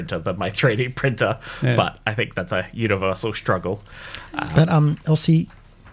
than my 3D printer, but I think that's a universal struggle. But Elsie,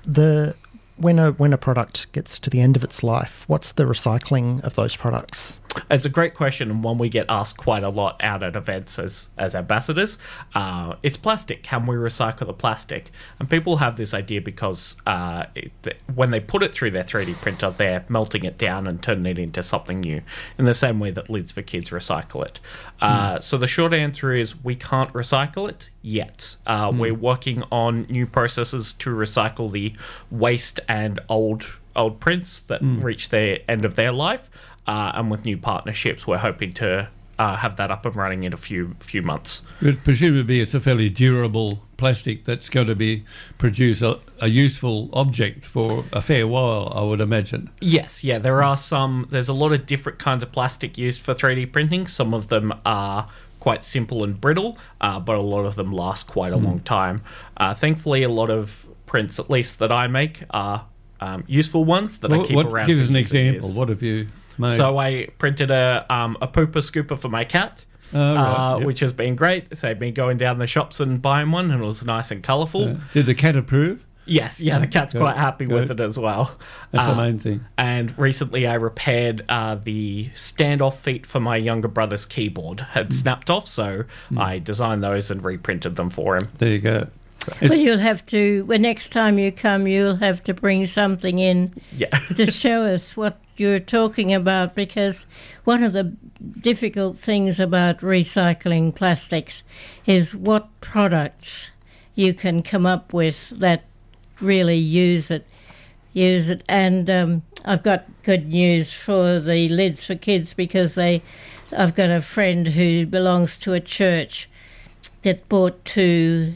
when a product gets to the end of its life, what's the recycling of those products? It's a great question, and one we get asked quite a lot out at events as ambassadors. It's plastic. Can we recycle the plastic? And people have this idea because when they put it through their 3D printer, they're melting it down and turning it into something new, in the same way that Lids for Kids recycle it. So the short answer is we can't recycle it yet. We're working on new processes to recycle the waste and old prints that reach the end of their life. And with new partnerships, we're hoping to have that up and running in a few months. But presumably it's a fairly durable plastic that's going to produce a useful object for a fair while, I would imagine. Yes, yeah, there's a lot of different kinds of plastic used for 3D printing. Some of them are quite simple and brittle, but a lot of them last quite a long time. Thankfully, a lot of prints, at least that I make, are useful ones that I keep around. Give us an example. What have you made? So I printed a pooper scooper for my cat, which has been great. So I've been going down the shops and buying one, and it was nice and colourful. Did the cat approve? Yes, the cat's quite happy with it as well. That's the main thing. And recently I repaired the standoff feet for my younger brother's keyboard. Had snapped off, so I designed those and reprinted them for him. There you go. Well, you'll have to, when next time you come, you'll have to bring something in to show us what you're talking about, because one of the difficult things about recycling plastics is what products you can come up with that really use it. And I've got good news for the Lids for Kids, because I've got a friend who belongs to a church that bought two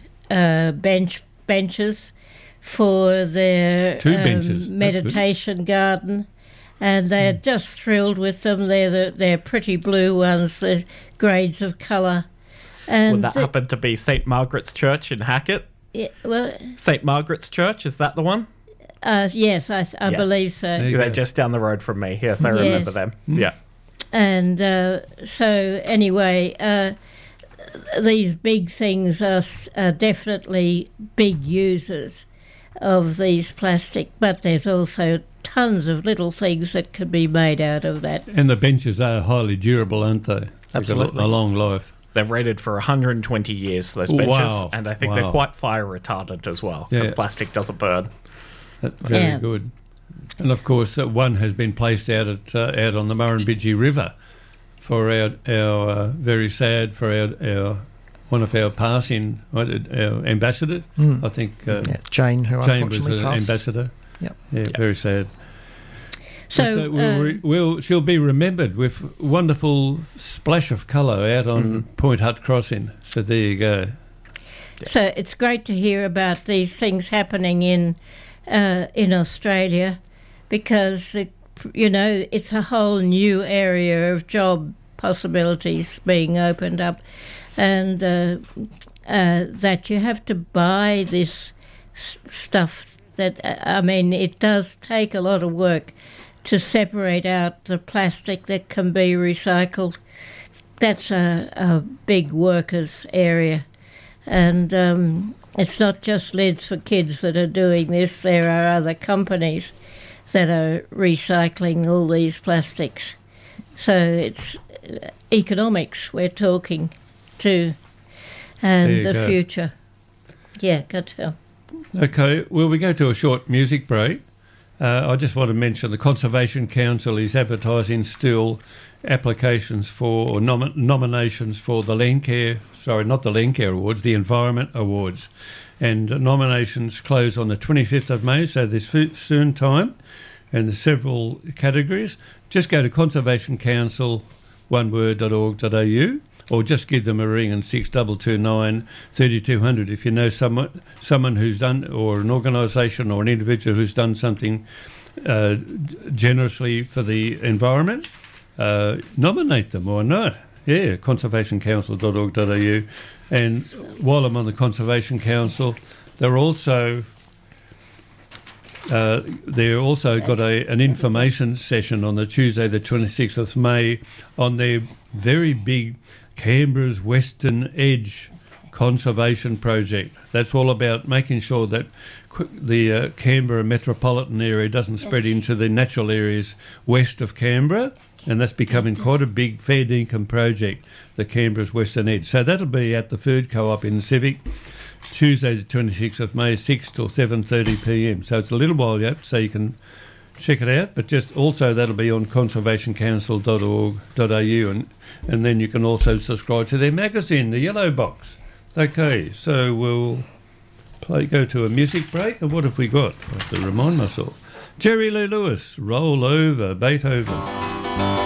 benches for their meditation garden, and they're just thrilled with them. They're pretty blue ones, the grades of colour. And would that happen to be St Margaret's Church in Hackett? Yeah, well, St Margaret's Church, is that the one? Yes, I believe so. They're just down the road from me. Yes, I remember them. Yeah. And so anyway, these big things are definitely big users of these plastic, but there's also tons of little things that could be made out of that. And the benches are highly durable, aren't they? Absolutely. They've got a long life. They're rated for 120 years, those benches, and I think they're quite fire retardant as well, because plastic doesn't burn. That's very good. And of course, one has been placed out on the Murrumbidgee River for our very sad for our one of our passing our ambassador. I think Jane, who Jane was unfortunately an passed. ambassador. Yep. Very sad. So she'll be remembered with wonderful splash of colour out on Point Hutt Crossing. So there you go. So it's great to hear about these things happening in Australia, because it's a whole new area of job possibilities being opened up, and that you have to buy this stuff. That it does take a lot of work to separate out the plastic that can be recycled. That's a big workers area. And it's not just Lids for Kids that are doing this. There are other companies that are recycling all these plastics. So it's economics we're talking to, and the future. Yeah, got to. Okay, well, we go to a short music break. I just want to mention the Conservation Council is advertising still applications for nominations for the not the Landcare Awards, the Environment Awards. And nominations close on the 25th of May, so there's soon time, and there's several categories. Just go to conservationcouncil.org.au, or just give them a ring on 6229 3200 if you know someone who's done, or an organisation or an individual who's done something generously for the environment. Nominate them or not. Yeah, conservationcouncil.org.au. And while I'm on the Conservation Council, they're also got an information session on the Tuesday, the 26th of May, on their very big Canberra's Western Edge Conservation Project. That's all about making sure that the Canberra metropolitan area doesn't spread into the natural areas west of Canberra, and that's becoming quite a big fair dinkum project, the Canberra's Western Edge. So that'll be at the Food Co-op in Civic, Tuesday the 26th of May, 6 till 7:30pm. So it's a little while yet, so you can check it out, but just also that'll be on conservationcouncil.org.au, and then you can also subscribe to their magazine, The Yellow Box. Okay, so we'll go to a music break, and what have we got? I have to remind myself. Jerry Lee Lewis, Roll Over Beethoven.